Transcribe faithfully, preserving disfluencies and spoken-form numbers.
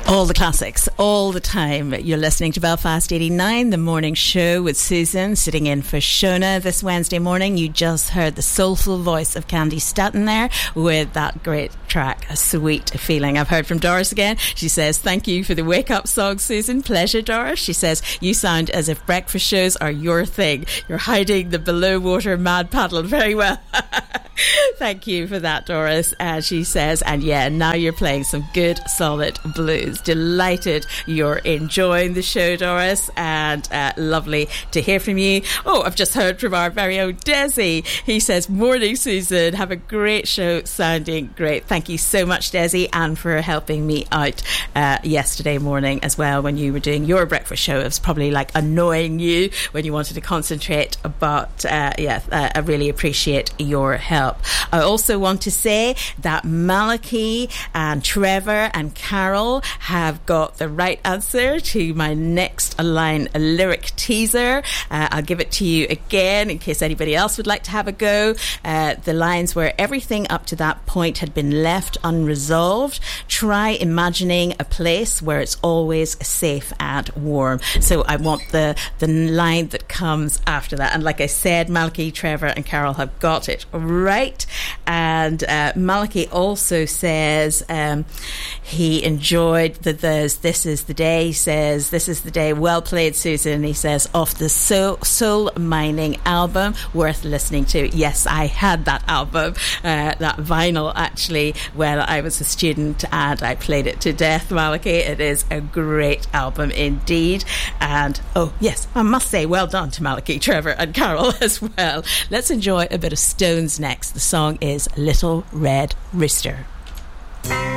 All the classics, all the time. You're listening to Belfast eighty-nine, the morning show with Susan, sitting in for Shona this Wednesday morning. You just heard the soulful voice of Candy Staton there with that great track, A Sweet Feeling. I've heard from Doris again. She says, thank you for the wake-up song, Susan. Pleasure, Doris. She says, you sound as if breakfast shows are your thing. You're hiding the below-water mad paddle very well. Thank you for that, Doris. And she says, and yeah, now you're playing some good, solid blues. Delighted you're enjoying the show, Doris, and uh, lovely to hear from you. Oh, I've just heard from our very own Desi. He says, morning, Susan. Have a great show, sounding great. Thank you so much, Desi, and for helping me out uh, yesterday morning as well when you were doing your breakfast show. It was probably like annoying you when you wanted to concentrate, but uh, yeah, uh, I really appreciate your help. I also want to say that Malachi and Trevor and Carol have got the right answer to my next line lyric teaser. Uh, I'll give it to you again in case anybody else would like to have a go. Uh, the lines were, everything up to that point had been left unresolved. Try imagining a place where it's always safe and warm. So I want the, the line that comes after that. And like I said, Malachi, Trevor and Carol have got it right. And uh, Malachi also says um, he enjoyed the there's This Is the Day. He says, this is the day. Well played, Susan. He says, off the Soul, Soul Mining album, worth listening to. Yes, I had that album, uh, that vinyl, actually, when I was a student, and I played it to death, Malachi. It is a great album indeed. And, oh, yes, I must say, well done to Malachi, Trevor and Carol as well. Let's enjoy a bit of Stones next. The song is Little Red Rooster.